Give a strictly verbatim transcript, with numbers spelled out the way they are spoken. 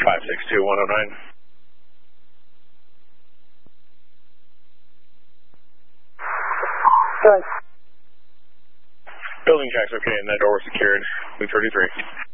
five six two one oh nine. Good. Building checks okay, and that door was secured. Blue thirty-three.